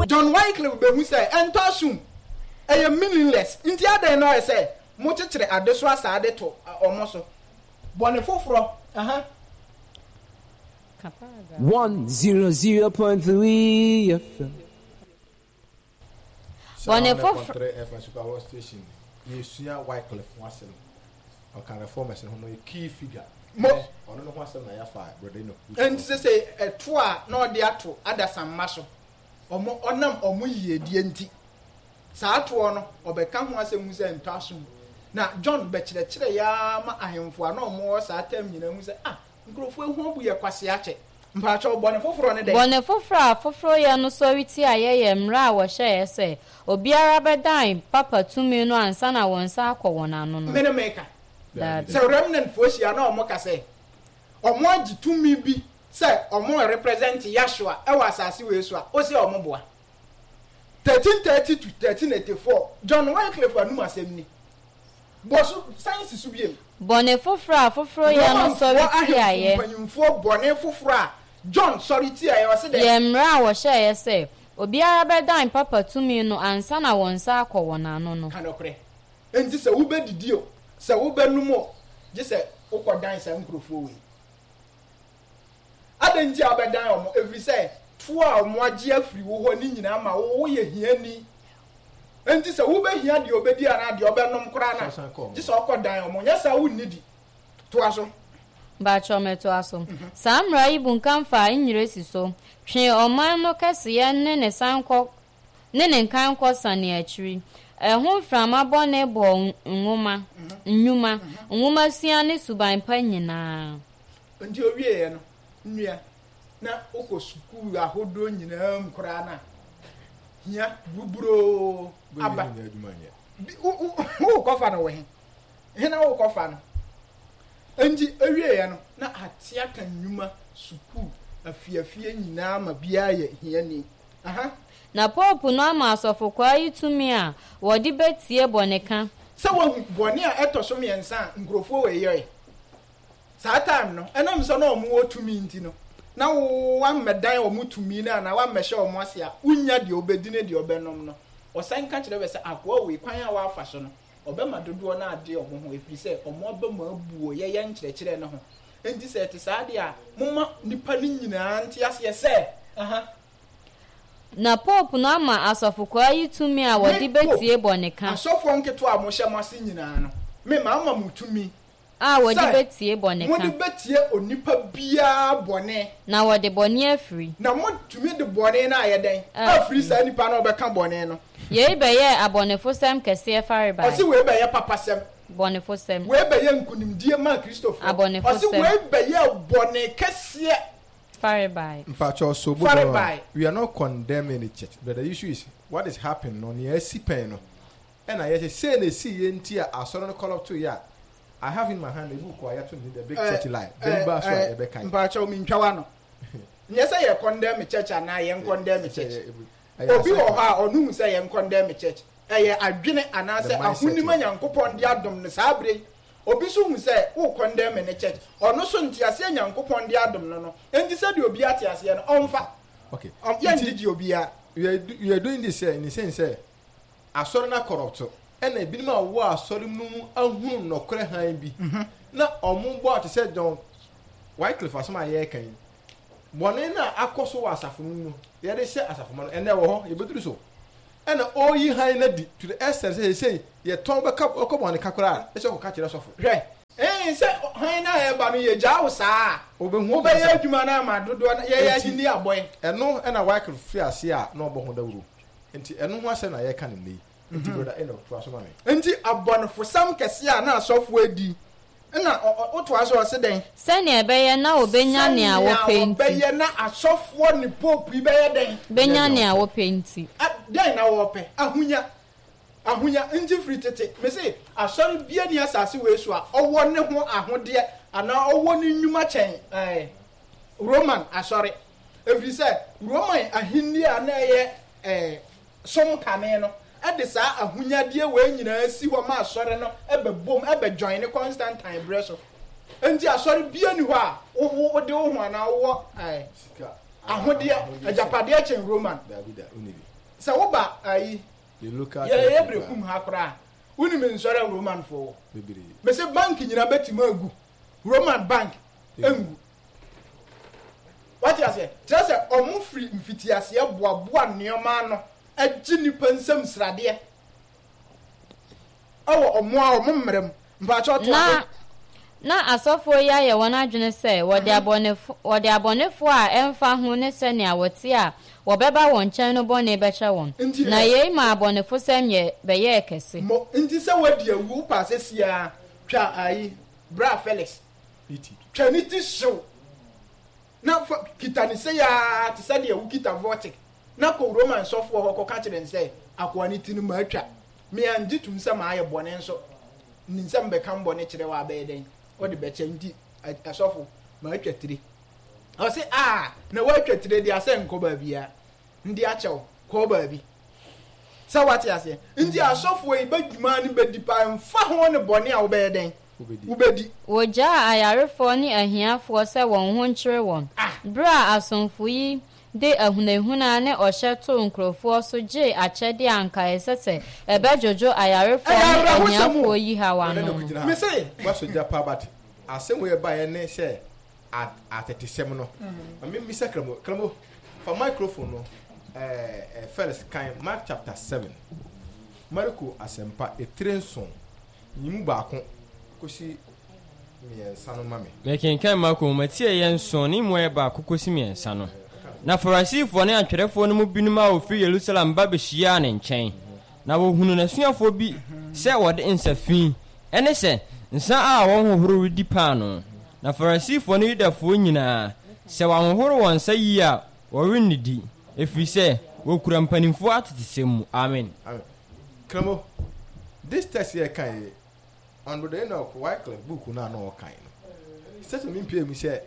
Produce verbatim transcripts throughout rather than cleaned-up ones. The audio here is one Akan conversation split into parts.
John Wycliffe be hu say ento asum e meaningless nti adan no e say mo kekere ade so asade to omo so bone foforo aha one hundred point three F M bone foforo F M Super Station ni suya Wycliffe wasem o kan reformers no no key figure mo ono no wasem na ya fa brother no nti se say eto a na ode ato adasamma so omo onam omo yiedie nti saa to no obeka ho asem se ento asum na John be kire kire ya ma ahemfo a na omo saa tam nyina hu se ah nkrofo ehu obu ye kwase ache mpacho bone foforo ne de bone foforo foforo ya no so witi ayeye mra a wo hye se obiara bedan papa tumi no ansa na wonsa akọwọ anu no mene meka se remnant fosi ya na omo ka se omo agi tumi bi se omo represent Yahshua e wa asase we so a o se omo boa thirteen thirty to thirteen eighty-four John Wycliffe anu asem ni boso science su biem bone foforo foforo ya no so witi aye panyimfo bone foforo a John sorry ti aye o se de ye mra a wo hye se obiara bedan papa tumi no ansa na wonsa akọwọ anu no kanokre enti se wo bedidi o se wo benumo je se ukodan se nkrofo we adanji abedan omo every say to a omo age afiri wo ho ni nyina ma wo ye hiani enti se wo be hia de obedi ana de obenom kra na je se ukodan omo nya sa wo nidi to aso ba chometo aso samra ibu nkamfa nyiresi so twe oman no kase ye ne ne sanko ne ne nkanko sane achiri ehun frama bone bo nwuma nyuma nwuma sia ne suban pa nyina ndi owie ye no nnua na oko sukuu ahodo nyina mkora na hia buburo aba wo kofa no we hena wo kofa no ndi owie ye no na atia kan nyuma sukuu afiafie nyina ma bia ye hia ni aha na popu no ama asofo kwa yitumi a wodi betie boneka se wo bone a etoso miensa nkrofo we ye saa time no enam so na omo otumi nti no na wo wa medan omo tumi na na wa mehye omo ase a unya de obedi ne de obenom no osan ka kire we se akwa we kwan a wa afa so no obema dodo na ade omo ho efiri se omo obema abuo ye ye nkire kire ne ho enti se te saa de a mumma nipa ni nyina nti ase se aha na popu no ama asofo kwa yitumi a wodi betie boneka asofo nketo a mo hye mo ase nyina no me ma ama mutumi a wodi betie boneka wodi betie onipa bia bone na wodi bone afri na mo tumi de bone na ayeden afri sa nipa na obeka bone no ye be ye abonefo sem kese fare ba o si we be ye papa sem bonefo sem we be ye nkunimdie ma Christopher abonefo sem o si we be ye bone kese fare by Mpacho so we are not condemning the church, but the issue is what is happening on the S C P no. And I say they see enti a so no call up to ya. I have in my hand a book where I to the big church line. Then bash why e be kan. Mpacho mi ntwa no. Yes say you condemn church and I you condemn church. Obi o ha onu say you condemn church. Eh adwene anase ahunima nyankopon de adom no sabre. Obi so hu say wo condemn ne church ono so ntiase nyankopon de adom no no enti say de obi atiase no onfa okay ya ndidi obi a you are you are doing this in the sense say asori na corrupt e na ebinim a wo asori mu ahunu no kore han bi na omumbo ati say John Wycliffe asoma ye kan bone na akoso wa asafo mu ye de hye asafo no ene wo ho ye beduru so ena oyi han na di to the essence say say ye ton be ka okobon ne kakora e se ko ka kire sofo hwe eh se han na e ba no ye jawo saa obehu obe ye adwuma na ma dodo ye ye hini aboy eno ena Wycliffe fi ase a na obo ho dawuru enti eno ho ase na ye ka ne nei enti brother eno to aso ma me enti abonfo sam kese a na asofo adi na oto aso ose den sene ebeye na obenya ne a wo penti obeye na asofo ni pope ibeye den benya ne a wo penti den na wo pe ahunya ahunya nti free tete me say asori bia ni asase we so a owo ne ho ahode ana owo ni nnwuma chen eh Roman asori every say Roman ahinni ana ye eh som kane no ade saa ahunya de we nyina si ho ma asori no ebe bom ebe join ne Constantine breso enti asori bia ni ho a wo de wo ho ana wo eh ahode ajapade chen Roman sa wo ba ayi you look at ye ye brekum ha kora uni me nsore Roman fo bibiri me se bank nyina betima agu Roman bank engu what you say just say omu free mfitiase boaboa neoma no agi nipa nsam srade awo omo a omo mmerem mba cho to na na asofo ya ye wona adwene se wode abonefo wode abonefo a emfa ho ne se ne awote a wobeba won chen no bone beche won na ye ma abonefo sem ye beye ekese mo nti se wadi awu pa se sia twa ayi bra Felix iti twa ni ti show na kita ni se ya ti se de awu kita vortic na ko Roman sofo ho ko ka kire nse akwa ni ti ni ma atwa me anje tum se ma aye bone nso ni nse mbe kan bone kire wa be den odi beche ndi asofo ma atwa tiri o se ah na wa atwa tiri dia se nko ba bia ndi achew ko ba bi sa wati ase ndi asofo e badwuma ni bedipa mfa ho ne bone a wo be den ubedi woja ayarefo ni ahiafo se won ho nkire won bra asonfo yi de ahunahuna ne ohyeto nkrofo so je achede anka esese ebejojo ayarefo ni ahiafo yi hawa no me say waso japa bat asem we ba ye ne se atetisem no me mi sakramo kramo for microphone no eh first kind Mark chapter seven Marko asempa etrenson nyimu baako kosi miensa no mame mekenkan Marko matie yenso ni mo e ba kokosi miensa no na Farisifo ne atwerefo no mu binum a ofi Yerusalem ba behia ne nkyɛn na wo hunu na suafo bi sɛ wode nsafin ene sɛ nsa a wɔn hohoro redi paano na Farisifo ne Yudafo nyinaa sɛ wɔn hohoro wɔn sa yi a wɔrenidi efi sɛ wokura mpanimfo atetesem amen amen kramo this text here kan on the end of Wycliffe book na no kan no set me pie mi sɛ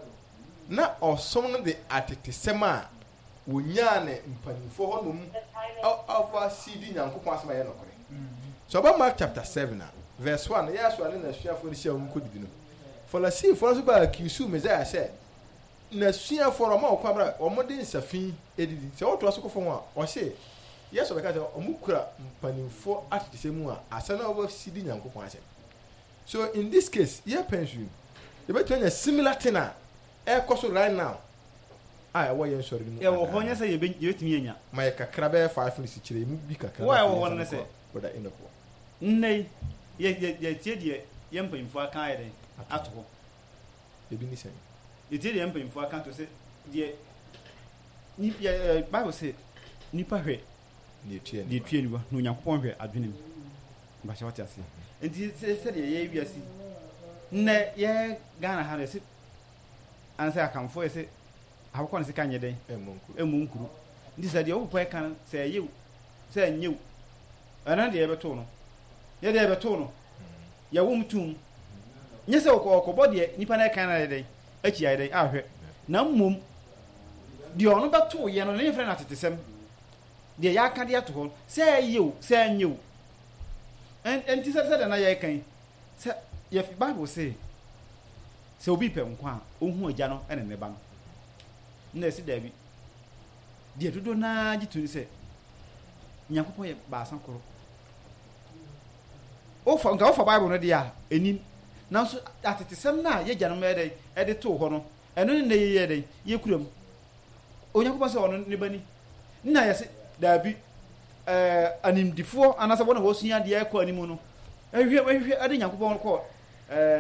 na osom no de atetesem a wonya ne mpanimfo ho nom of C D Nyankopɔn asema yɛ nokore so about Mark chapter seven verse one yes one na suafo ni hye am kodidi no for la see for so ba accuse Messiah sɛ na suafo ro ma okwa bra omo de nsafin edidi sɛ woto aso kofo ho a o se yes obeka sɛ omo kura mpanimfo atetesem a asa na of C D Nyankopɔn asɛ so in this case ye pension you better a similar thing a e koso right now ah wo yen sori mu e wo ho nya se ye betimi enya ma ye kakra be five minutes kire mu bi kakra wo e wo ho ne se oda enopo nnai ye ye ye tie die ye mpanyimfo aka ayede ato ho e bi ni se ye tie die mpanyimfo aka to se die ni ye Bible say nipa hwe ni tie ni tie ni wa no Nyankopɔn hwe adwenem ba sha wati ase enti se se de ye wiasi nne ye Ghana ha de se ansa akamfo ye se akokɔ ne se kanye den emunkuru emunkuru ndi sa de opo e kan se yew se nyew ana de ye beto no ye de ye beto no ye wo mtum nye se okɔbɔ de nipa na kan na de achi ai den ahwɛ na mmom de ono beto ye no ne frɛ na tetesem de ya aka de ato hɔ se yew se nyew en enti se se de na ye kan se ye Bible say se obi pɛ nkwa ohun agya no ene ne ba no na esi dabi de dodo na gituni se Nyankopɔn ye ba san koro o fa nka o fa Bible no de a enim nanso atetesem na ye gya no me de e de to hɔ no eno ne ye ye de ye kuram o Nyankopɔn se ono ne bani na ye se dabi eh animdifo anasa bona wo sua de e kɔ animu no ehwe ehwe ade Nyankopɔn kɔ eh